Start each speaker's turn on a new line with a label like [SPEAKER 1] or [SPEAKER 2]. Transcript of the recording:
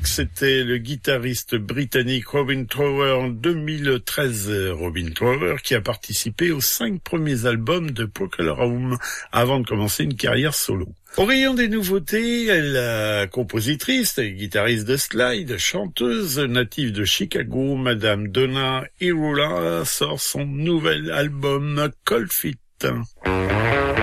[SPEAKER 1] c'était le guitariste britannique Robin Trower en 2013. Robin Trower qui a participé aux 5 premiers albums de Procol Harum avant de commencer une carrière solo. Au rayon des nouveautés, la compositrice et guitariste de slide, chanteuse native de Chicago, Madame Donna Irula, sort son nouvel album Cold Feet.